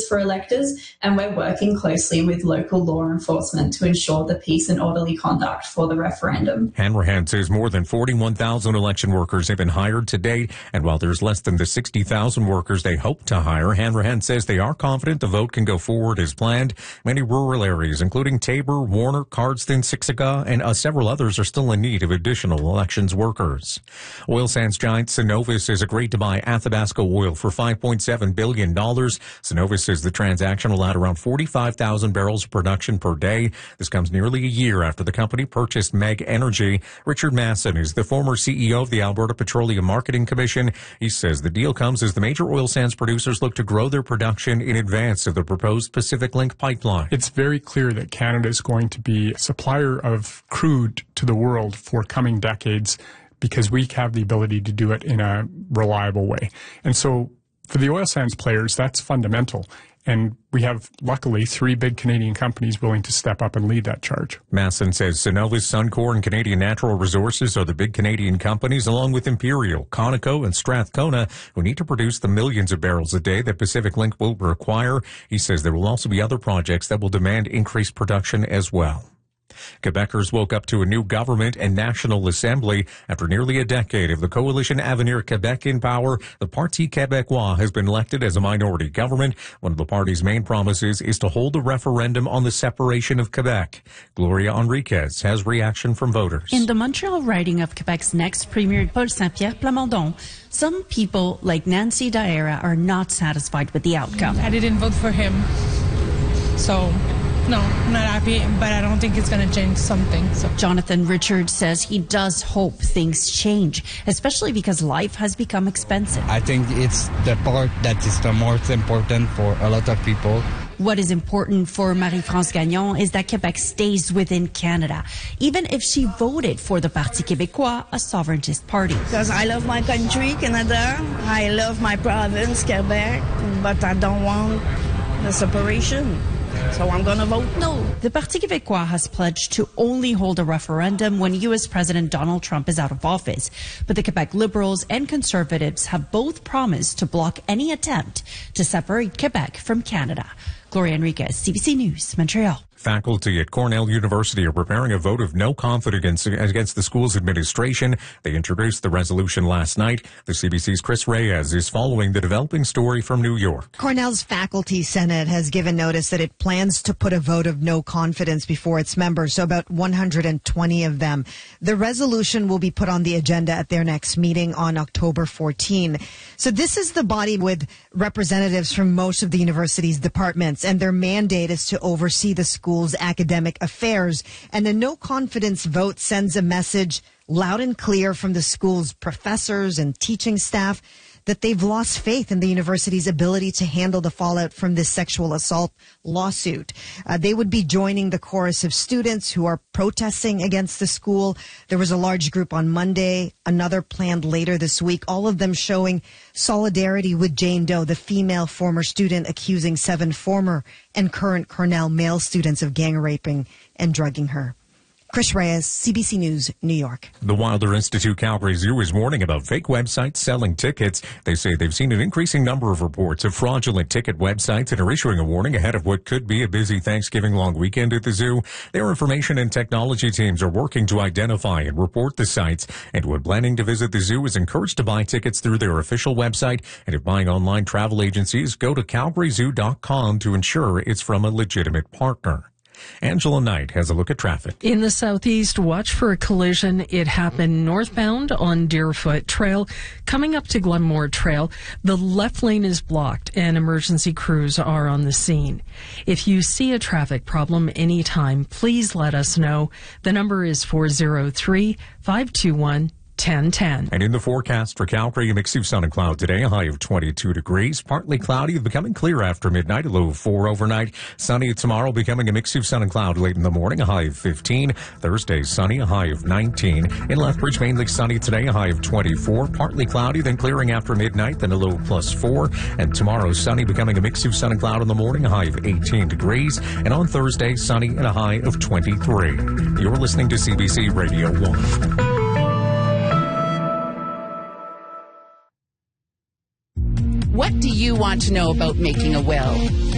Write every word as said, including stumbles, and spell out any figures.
for electors, and we're working closely with local law enforcement to ensure the peace and orderly conduct for the referendum. Hanrahan says more than forty-one thousand election workers have been hired to date, and while there's less than the sixty thousand workers they hope to hire, Hanrahan says they are confident the vote can go forward as planned. Many rural areas, including Taber, Warner, Cardston, Siksika, and uh, several others, are still in need of additional elections workers. Oil sands giant Cenovus has agreed to buy Athabasca Oil for five point seven billion dollars. Cenovus says the transaction will add around forty-five thousand barrels of production per day. This comes nearly a year after the company purchased Meg Energy. Richard Masson is the former C E O of the Alberta Petroleum Marketing Commission. He says the deal comes as the major oil sands producers look to grow their production in advance of the proposed Pacific Link pipeline. It's very clear that Canada is going to be a supplier of crude to the world for coming decades because we have the ability to do it in a reliable way. And so for the oil sands players, that's fundamental. And we have, luckily, three big Canadian companies willing to step up and lead that charge. Masson says Cenovus, Suncor, and Canadian Natural Resources are the big Canadian companies, along with Imperial, Conoco, and Strathcona, who need to produce the millions of barrels a day that Pacific Link will require. He says there will also be other projects that will demand increased production as well. Quebecers woke up to a new government and National Assembly. After nearly a decade of the coalition Avenir Quebec in power, the Parti Québécois has been elected as a minority government. One of the party's main promises is to hold a referendum on the separation of Quebec. Gloria Enriquez has reaction from voters. In the Montreal riding of Quebec's next premier, Paul Saint-Pierre Plamondon, some people like Nancy Daera are not satisfied with the outcome. I didn't vote for him, so... No, I'm not happy, but I don't think it's going to change something. So. Jonathan Richard says he does hope things change, especially because life has become expensive. I think it's the part that is the most important for a lot of people. What is important for Marie-France Gagnon is that Quebec stays within Canada, even if she voted for the Parti Québécois, a sovereigntist party. Because I love my country, Canada. I love my province, Quebec, but I don't want the separation. So I'm going to vote no. The Parti Québécois has pledged to only hold a referendum when U S President Donald Trump is out of office. But the Quebec Liberals and Conservatives have both promised to block any attempt to separate Quebec from Canada. Gloria Enriquez, C B C News, Montreal. Faculty at Cornell University are preparing a vote of no confidence against the school's administration. They introduced the resolution last night. The C B C's Chris Reyes is following the developing story from New York. Cornell's Faculty Senate has given notice that it plans to put a vote of no confidence before its members, so about one hundred twenty of them. The resolution will be put on the agenda at their next meeting on October fourteenth. So this is the body with representatives from most of the university's departments, and their mandate is to oversee the school school's academic affairs, and a no confidence vote sends a message loud and clear from the school's professors and teaching staff that they've lost faith in the university's ability to handle the fallout from this sexual assault lawsuit. Uh, they would be joining the chorus of students who are protesting against the school. There was a large group on Monday, another planned later this week, all of them showing solidarity with Jane Doe, the female former student accusing seven former and current Cornell male students of gang raping and drugging her. Chris Reyes, C B C News, New York. The Wilder Institute Calgary Zoo is warning about fake websites selling tickets. They say they've seen an increasing number of reports of fraudulent ticket websites and are issuing a warning ahead of what could be a busy Thanksgiving long weekend at the zoo. Their information and technology teams are working to identify and report the sites. Anyone planning to visit the zoo is encouraged to buy tickets through their official website. And if buying online travel agencies, go to calgary zoo dot com to ensure it's from a legitimate partner. Angela Knight has a look at traffic. In the southeast, watch for a collision. It happened northbound on Deerfoot Trail. Coming up to Glenmore Trail, the left lane is blocked and emergency crews are on the scene. If you see a traffic problem anytime, please let us know. The number is four oh three, five two one, ten ten. And in the forecast for Calgary, a mix of sun and cloud today, a high of twenty-two degrees. Partly cloudy, becoming clear after midnight, a low of four overnight. Sunny tomorrow, becoming a mix of sun and cloud late in the morning, a high of fifteen. Thursday, sunny, a high of nineteen. In Lethbridge, mainly sunny today, a high of twenty-four. Partly cloudy, then clearing after midnight, then a low of plus four. And tomorrow, sunny, becoming a mix of sun and cloud in the morning, a high of eighteen degrees. And on Thursday, sunny and a high of twenty-three. You're listening to C B C Radio one. What do you want to know about making a will?